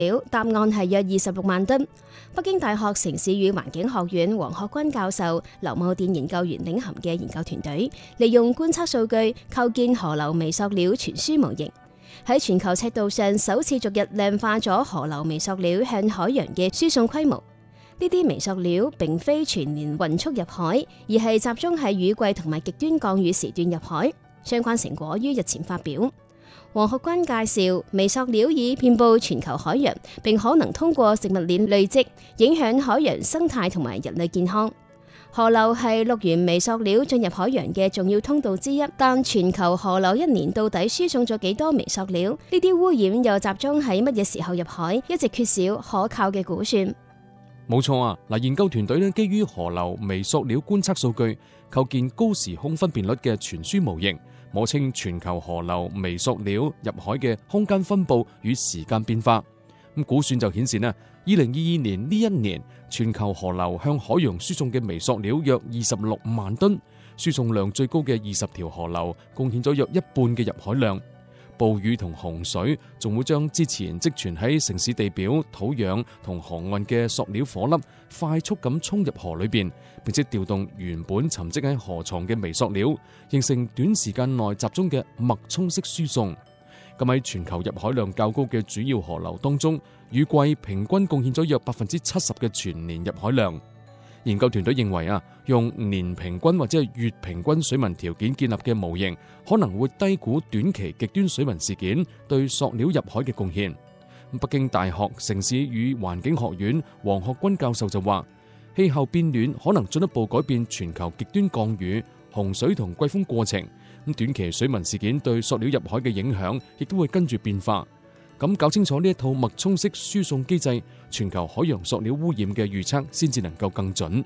答案係約26萬噸。北京大學城市與環境學院黃學軍教授、劉茂電研究員領銜嘅研究團隊，利用觀測數據構建河流微塑料傳輸模型，喺全球尺度上首次逐日量化咗河流微塑料向海洋嘅輸送規模。呢啲微塑料並非全年勻速入海，而係集中喺雨季同埋極端降雨時段入海。相關成果於日前發表。黃學軍介紹，微塑料已遍佈全球海洋，並可能通過食物鏈累積，影響海洋生態同埋人類健康。河流係錄完微塑料進入海洋嘅重要通道之一，但全球河流一年到底輸送咗幾多微塑料？呢啲污染又集中喺乜嘢時候入海？一直缺少可靠嘅估算。 冇錯啊！研究團隊咧基於河流微塑料觀測數據，構建高時空分辨率嘅傳輸模型，摸清全球河流微塑料入海嘅空間分佈與時間變化。估算就顯示咧，2022年呢一年全球河流向海洋輸送嘅微塑料約26萬噸，輸送量最高嘅20條河流貢獻咗約一半嘅入海量。暴雨同洪水仲會將之前積存喺城市地表、土壤同河岸嘅塑料顆粒快速咁衝入河裏邊，並且調動原本沉積喺河床嘅微塑料，形成短時間內集中嘅脈衝式輸送。咁喺全球入海量較高嘅主要河流當中，雨季平均貢獻咗約70%嘅全年入海量。研究團隊認為用年平均或者係月平均水文條件建立嘅模型，可能會低估短期極端水文事件對塑料入海嘅貢獻。北京大學城市與環境學院黃學軍教授就話，氣候變暖可能進一步改變全球極端降雨、洪水同季風過程。短期水文事件對塑料入海嘅影響，亦都會跟住變化。咁搞清楚呢一套脈衝式輸送機制，全球海洋塑料污染嘅預測先至能夠更準。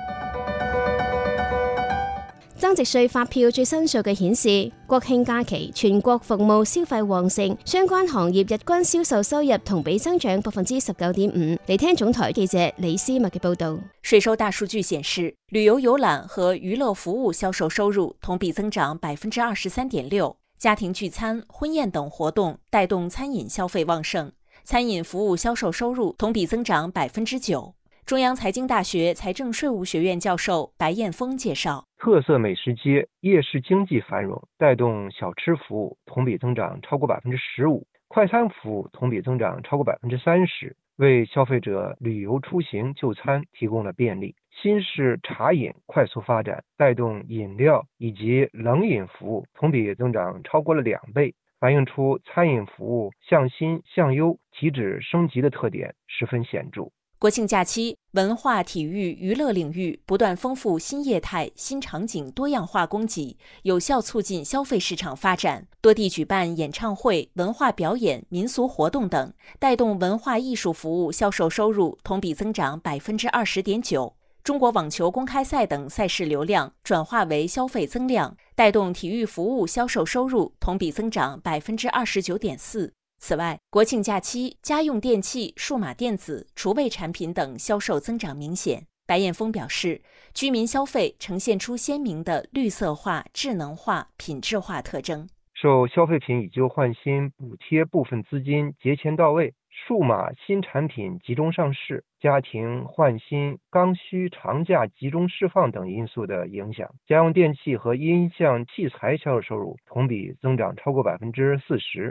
增值稅發票最新數據顯示，國慶假期全國服務消費旺盛，相關行業日均銷售收入同比增長19.5%。嚟聽總台記者李思密嘅報道。 稅收大數據顯示，旅遊遊覽和娛樂服務銷售收入同比增長23.6%。家庭聚餐、婚宴等活動帶動餐飲消費旺盛，餐飲服務銷售收入同比增長9%。中央財經大學財政稅務學院教授白燕峰介紹， 特色美食街、夜市經濟繁榮，帶動小吃服務同比增長超過15%，快餐服務同比增長超過30%，為消費者旅遊出行就餐提供了便利。新式茶飲快速發展，帶動飲料以及冷飲服務同比增長超過了2倍，反映出餐飲服務向新向優、提質升級的特點十分顯著。 國慶假期，文化、體育、娛樂領域不斷豐富新業態、新場景多樣化供給，有效促進消費市場發展。多地舉辦演唱會、文化表演、民俗活動等，帶動文化藝術服務銷售收入同比增長20.9%。中國網球公開賽等賽事流量轉化為消費增量，帶動體育服務銷售收入同比增長29.4%。此外，國慶假期家用電器、數碼電子、廚衛產品等銷售增長明顯。白燕峰表示，居民消費呈現出鮮明的綠色化、智能化、品質化特徵。 受消費品以舊換新補貼部分資金節前到位，數碼新產品集中上市，家庭換新、剛需長假集中釋放等因素的影響，家用電器和音像器材銷售收入同比增長超過40%。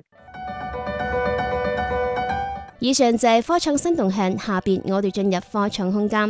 以上就係科創新動向，下邊我哋進入科創空間。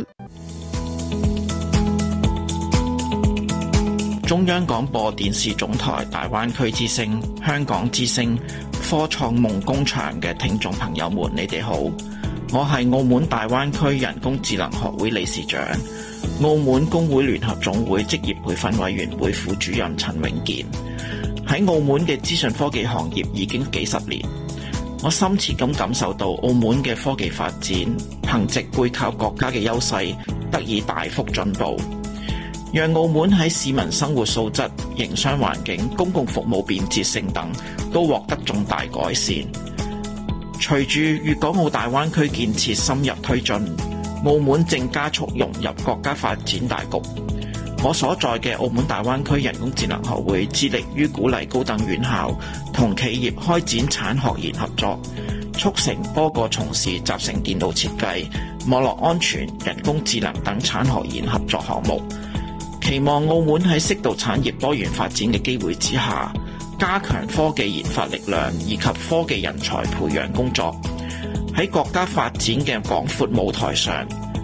中央廣播電視總台大灣區之聲、香港之聲、科創夢工場嘅聽眾朋友們，你哋好，我係澳門大灣區人工智能學會理事長、澳門工會聯合總會職業培訓委員會副主任陳永健。喺澳門嘅資訊科技行業已經幾十年，我深切咁感受到澳門嘅科技發展，憑藉背靠國家嘅優勢，得以大幅進步，讓澳門喺市民生活素質、營商環境、公共服務便捷性等都獲得重大改善。隨住粵港澳大灣區建設深入推進，澳門正加速融入國家發展大局。我所在嘅澳門大灣區人工智能學會致力於鼓勵高等院校同企業開展產學研合作， 促成多個從事集成電路設計、網絡安全、人工智能等產學研合作項目。期望澳門喺適度產業多元發展嘅機會之下，加強科技研發力量以及科技人才培養工作，喺國家發展嘅廣闊舞台上